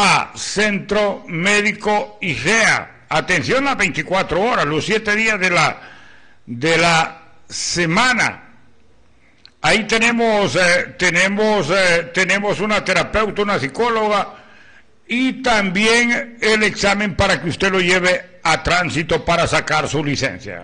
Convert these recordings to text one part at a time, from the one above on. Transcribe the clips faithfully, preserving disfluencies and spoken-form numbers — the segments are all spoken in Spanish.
a Centro Médico IGEA. Atención las veinticuatro horas, los siete días de la, de la semana. Ahí tenemos, eh, tenemos, eh, tenemos una terapeuta, una psicóloga y también el examen para que usted lo lleve a tránsito para sacar su licencia.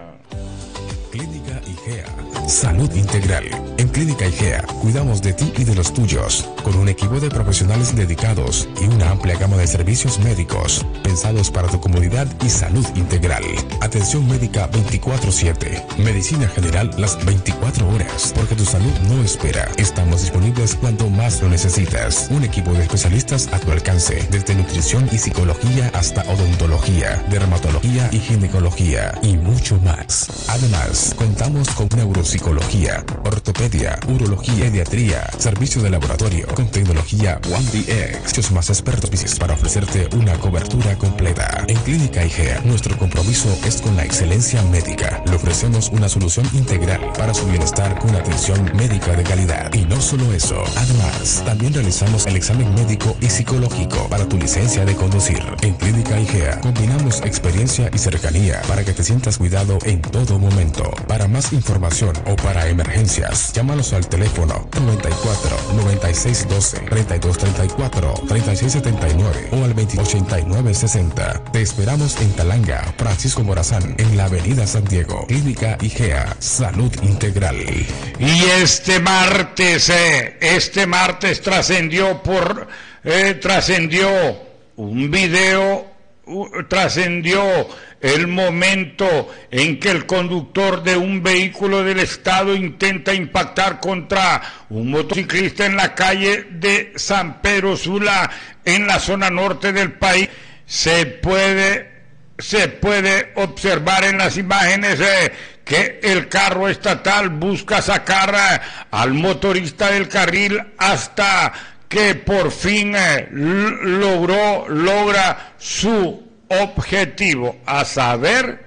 Clínica IGEA. Salud integral. En Clínica IGEA cuidamos de ti y de los tuyos, con un equipo de profesionales dedicados y una amplia gama de servicios médicos pensados para tu comodidad y salud integral. Atención médica veinticuatro siete. Medicina general las veinticuatro horas, porque tu salud no espera. Estamos disponibles cuando más lo necesitas. Un equipo de especialistas a tu alcance, desde nutrición y psicología hasta odontología, dermatología y ginecología y mucho más. Además, contamos con neuropsicología, ortopedia, urología, pediatría, servicio de laboratorio con tecnología One D X, muchos más expertos para ofrecerte una cobertura completa. En Clínica IGEA, nuestro compromiso es con la excelencia médica. Le ofrecemos una solución integral para su bienestar con atención médica de calidad. Y no solo eso, además, también realizamos el examen médico y psicológico para tu licencia de conducir. En Clínica IGEA, combinamos experiencia y cercanía para que te sientas cuidado en todo momento. Para más información o para emergencias, llámanos al teléfono noventa y cuatro, noventa y seis doce, treinta y dos treinta y cuatro, treinta y seis setenta y nueve o al veinte ochenta y nueve sesenta. Te esperamos en Talanga, Francisco Morazán, en la avenida San Diego. Clínica IGEA, salud integral. Y este martes, eh, este martes trascendió por, eh, trascendió un video, uh, trascendió el momento en que el conductor de un vehículo del Estado intenta impactar contra un motociclista en la calle de San Pedro Sula, en la zona norte del país. Se puede, se puede observar en las imágenes eh, que el carro estatal busca sacar eh, al motorista del carril hasta que por fin eh, logró, logra su objetivo, a saber,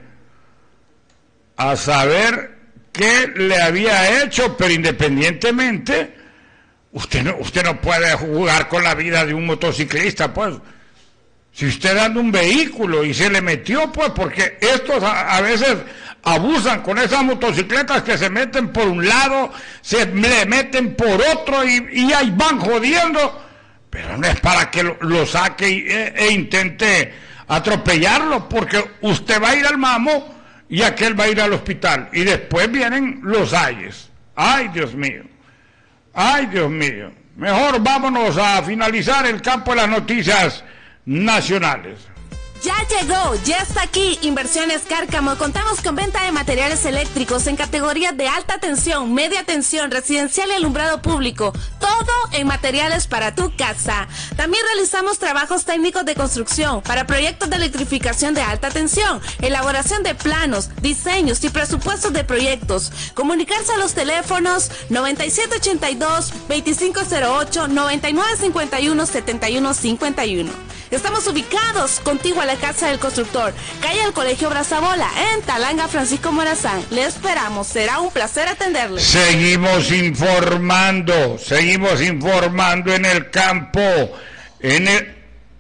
a saber qué le había hecho, pero independientemente, usted no, usted no puede jugar con la vida de un motociclista, pues. Si usted anda un vehículo y se le metió, pues, porque estos a, a veces abusan con esas motocicletas que se meten por un lado, se le meten por otro y, y ahí van jodiendo, pero no es para que lo, lo saque e, e intente atropellarlo, porque usted va a ir al mamo y aquel va a ir al hospital y después vienen los ayes. Ay, Dios mío, ay, Dios mío. Mejor vámonos a finalizar el campo de las noticias nacionales. Ya llegó, ya está aquí Inversiones Cárcamo. Contamos con venta de materiales eléctricos en categorías de alta tensión, media tensión, residencial y alumbrado público. Todo en materiales para tu casa. También realizamos trabajos técnicos de construcción para proyectos de electrificación de alta tensión, elaboración de planos, diseños y presupuestos de proyectos. Comunicarse a los teléfonos noventa y siete ochenta y dos, veinticinco cero ocho, noventa y nueve cincuenta y uno, setenta y uno cincuenta y uno. Estamos ubicados contigo a la Casa del Constructor, calle del Colegio Brazabola, en Talanga, Francisco Morazán. Le esperamos, será un placer atenderle. Seguimos informando, seguimos informando en el campo, en el,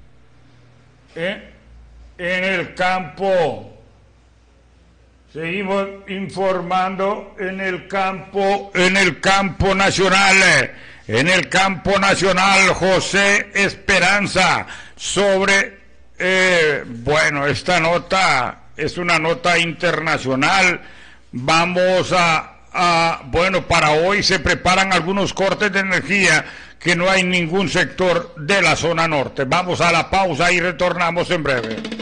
en, en el campo, seguimos informando en el campo, en el campo nacional, en el campo nacional, José Esperanza, sobre, eh, bueno, esta nota es una nota internacional. Vamos a, a, bueno, para hoy se preparan algunos cortes de energía que no hay en ningún sector de la zona norte. Vamos a la pausa y retornamos en breve.